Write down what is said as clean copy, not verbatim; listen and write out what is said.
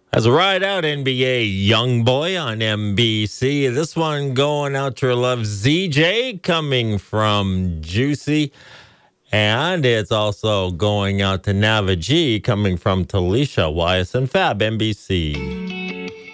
As a ride out NBA Young Boy on NBC. This one going out to her love ZJ coming from Juicy. And it's also going out to Nava G coming from Talisha, YS and Fab NBC.